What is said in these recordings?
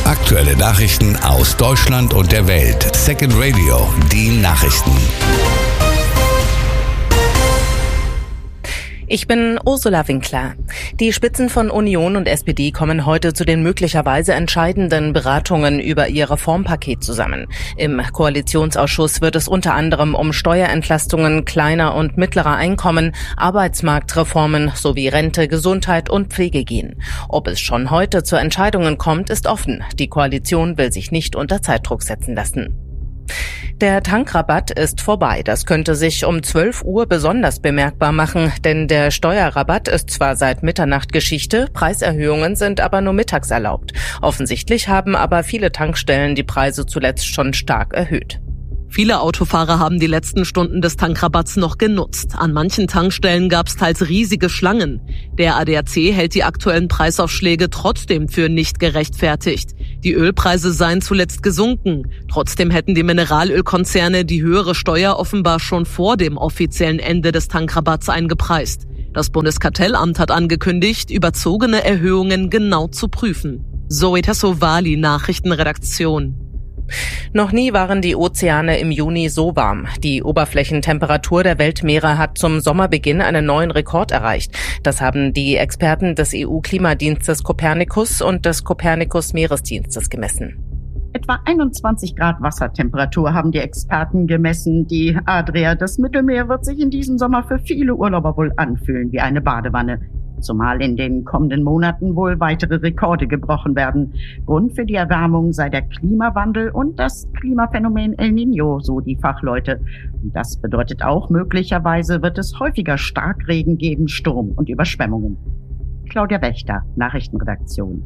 Aktuelle Nachrichten aus Deutschland und der Welt. Second Radio, die Nachrichten. Ich bin Ursula Winkler. Die Spitzen von Union und SPD kommen heute zu den möglicherweise entscheidenden Beratungen über ihr Reformpaket zusammen. Im Koalitionsausschuss wird es unter anderem um Steuerentlastungen kleiner und mittlerer Einkommen, Arbeitsmarktreformen sowie Rente, Gesundheit und Pflege gehen. Ob es schon heute zu Entscheidungen kommt, ist offen. Die Koalition will sich nicht unter Zeitdruck setzen lassen. Der Tankrabatt ist vorbei. Das könnte sich um 12 Uhr besonders bemerkbar machen, denn der Steuerrabatt ist zwar seit Mitternacht Geschichte, Preiserhöhungen sind aber nur mittags erlaubt. Offensichtlich haben aber viele Tankstellen die Preise zuletzt schon stark erhöht. Viele Autofahrer haben die letzten Stunden des Tankrabatts noch genutzt. An manchen Tankstellen gab es teils riesige Schlangen. Der ADAC hält die aktuellen Preisaufschläge trotzdem für nicht gerechtfertigt. Die Ölpreise seien zuletzt gesunken. Trotzdem hätten die Mineralölkonzerne die höhere Steuer offenbar schon vor dem offiziellen Ende des Tankrabatts eingepreist. Das Bundeskartellamt hat angekündigt, überzogene Erhöhungen genau zu prüfen. Zoe Tassovali, Nachrichtenredaktion. Noch nie waren die Ozeane im Juni so warm. Die Oberflächentemperatur der Weltmeere hat zum Sommerbeginn einen neuen Rekord erreicht. Das haben die Experten des EU-Klimadienstes Copernicus und des Copernicus-Meeresdienstes gemessen. Etwa 21 Grad Wassertemperatur haben die Experten gemessen. Die Adria, das Mittelmeer, wird sich in diesem Sommer für viele Urlauber wohl anfühlen wie eine Badewanne. Zumal in den kommenden Monaten wohl weitere Rekorde gebrochen werden. Grund für die Erwärmung sei der Klimawandel und das Klimaphänomen El Niño, so die Fachleute. Und das bedeutet auch, möglicherweise wird es häufiger Starkregen geben, Sturm und Überschwemmungen. Claudia Wächter, Nachrichtenredaktion.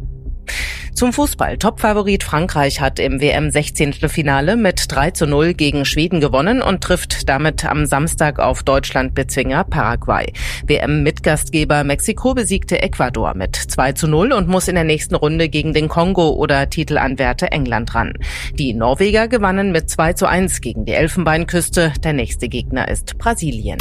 Zum Fußball. Topfavorit Frankreich hat im WM-16. mit 3:0 gegen Schweden gewonnen und trifft damit am Samstag auf Deutschland-Bezwinger Paraguay. WM-Mitgastgeber Mexiko besiegte Ecuador mit 2:0 und muss in der nächsten Runde gegen den Kongo oder Titelanwärter England ran. Die Norweger gewannen mit 2:1 gegen die Elfenbeinküste. Der nächste Gegner ist Brasilien.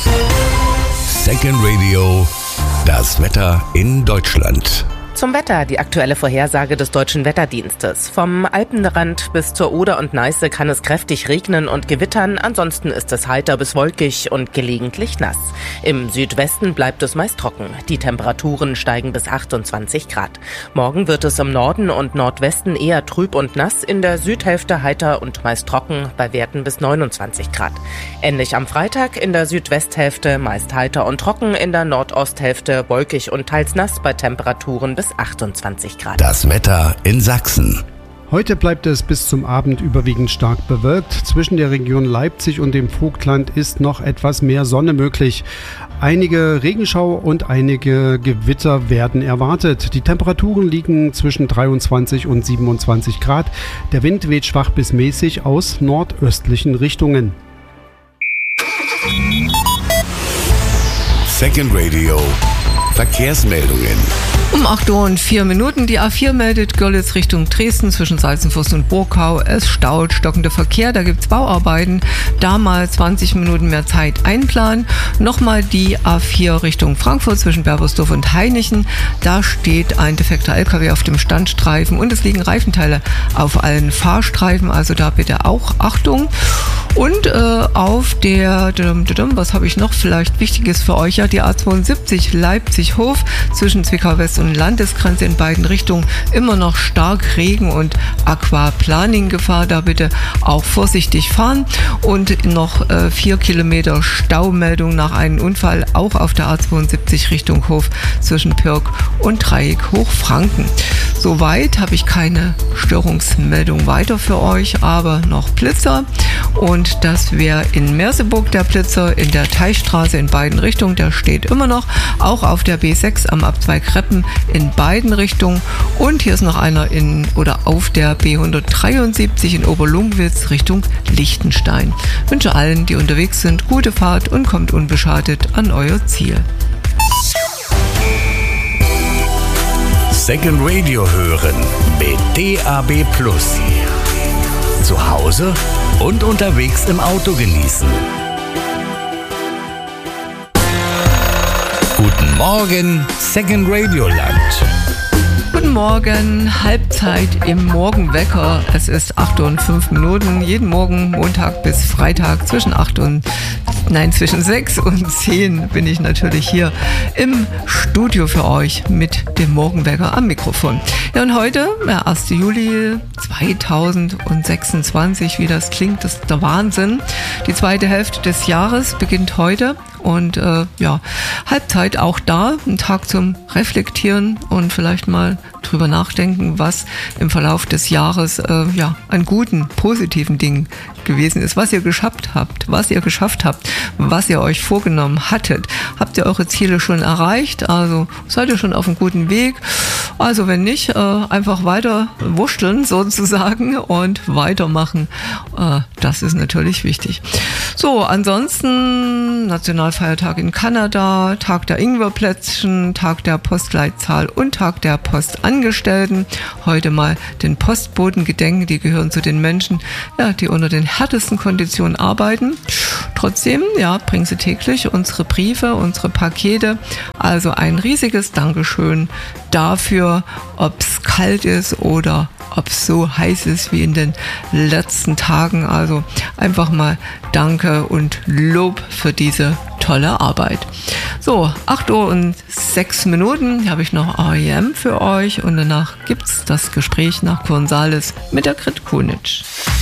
Second Radio, das Wetter in Deutschland. Zum Wetter, die aktuelle Vorhersage des Deutschen Wetterdienstes. Vom Alpenrand bis zur Oder und Neiße kann es kräftig regnen und gewittern, ansonsten ist es heiter bis wolkig und gelegentlich nass. Im Südwesten bleibt es meist trocken. Die Temperaturen steigen bis 28 Grad. Morgen wird es im Norden und Nordwesten eher trüb und nass, in der Südhälfte heiter und meist trocken, bei Werten bis 29 Grad. Ähnlich am Freitag in der Südwesthälfte meist heiter und trocken, in der Nordosthälfte wolkig und teils nass bei Temperaturen bis 28 Grad. Das Wetter in Sachsen. Heute bleibt es bis zum Abend überwiegend stark bewölkt. Zwischen der Region Leipzig und dem Vogtland ist noch etwas mehr Sonne möglich. Einige Regenschauer und einige Gewitter werden erwartet. Die Temperaturen liegen zwischen 23 und 27 Grad. Der Wind weht schwach bis mäßig aus nordöstlichen Richtungen. Second Radio, Verkehrsmeldungen. Um 8:04 Uhr, die A4 meldet Görlitz Richtung Dresden zwischen Salzenfors und Burgau. Es staut, stockender Verkehr, da gibt's Bauarbeiten. Da mal 20 Minuten mehr Zeit einplanen. Nochmal die A4 Richtung Frankfurt zwischen Berbersdorf und Hainichen. Da steht ein defekter LKW auf dem Standstreifen und es liegen Reifenteile auf allen Fahrstreifen, also da bitte auch Achtung. Und auf der, was habe ich noch vielleicht Wichtiges für euch? Ja, die A72 Leipzig-Hof zwischen Zwickau-West und Landesgrenze in beiden Richtungen immer noch stark Regen- und Aquaplaning-Gefahr. Da bitte auch vorsichtig fahren. Und noch 4 Kilometer Staumeldung nach einem Unfall auch auf der A72 Richtung Hof zwischen Pirk und Dreieck Hochfranken. Soweit habe ich keine Störungsmeldung weiter für euch, aber noch Blitzer. Und das wäre in Merseburg der Blitzer in der Teichstraße in beiden Richtungen. Der steht immer noch. Auch auf der B6 am Abzweig Reppen in beiden Richtungen. Und hier ist noch einer auf der B173 in Oberlungwitz Richtung Liechtenstein. Ich wünsche allen, die unterwegs sind, gute Fahrt und kommt unbeschadet an euer Ziel. Second Radio hören mit DAB+. Zu Hause und unterwegs im Auto genießen. Guten Morgen, Second Radio Land. Guten Morgen, Halbzeit im Morgenwecker. Es ist 8:05 Uhr. Jeden Morgen, Montag bis Freitag zwischen 6 und 10 bin ich natürlich hier im Studio für euch mit dem Morgenwecker am Mikrofon. Ja, und heute, der 1. Juli 2026, wie das klingt, das ist der Wahnsinn. Die zweite Hälfte des Jahres beginnt heute. Und Halbzeit auch da, ein Tag zum Reflektieren und vielleicht mal drüber nachdenken, was im Verlauf des Jahres an guten, positiven Dingen gewesen ist, was ihr geschafft habt, was ihr euch vorgenommen hattet. Habt ihr eure Ziele schon erreicht? Also seid ihr schon auf einem guten Weg? Also wenn nicht, einfach weiter wurschteln sozusagen und weitermachen. Das ist natürlich wichtig. So, ansonsten Nationalfeiertag in Kanada, Tag der Ingwerplätzchen, Tag der Postleitzahl und Tag der Postangestellten. Heute mal den Postboten gedenken, die gehören zu den Menschen, die unter den härtesten Konditionen arbeiten. Trotzdem, bringen sie täglich unsere Briefe, unsere Pakete. Also ein riesiges Dankeschön dafür, ob es kalt ist oder ob es so heiß ist wie in den letzten Tagen. Also einfach mal Danke und Lob für diese tolle Arbeit. So, 8:06 Uhr, hier habe ich noch R.E.M. für euch und danach gibt's das Gespräch nach Gonzales mit der Grit Kunitsch.